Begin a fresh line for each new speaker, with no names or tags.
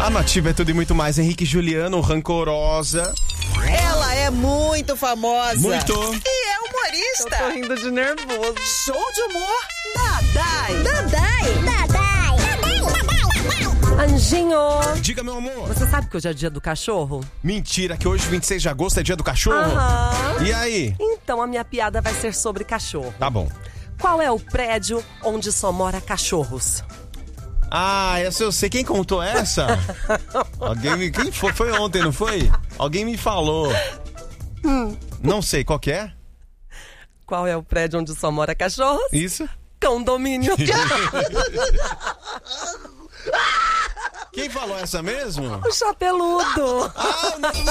A Nativa é tudo e muito mais. Henrique e Juliano, rancorosa.
Ela é muito famosa.
Muito.
E é humorista.
Eu tô rindo de nervoso.
Show de humor Dadai.
Anjinho,
Diga, meu amor.
você sabe que hoje é dia do cachorro?
Mentira, que hoje, 26 de agosto, é dia do cachorro?
Aham.
E aí?
Então a minha piada vai ser sobre cachorro.
Tá bom.
Qual é o prédio onde só mora cachorros?
Ah, essa eu sei. Quem contou essa? Quem foi? Foi ontem, não foi? Alguém me falou. Não sei, qual que é?
Qual é o prédio onde só mora cachorros?
Isso?
Condomínio.
Quem falou essa mesmo?
O chapeludo.
Ah, não.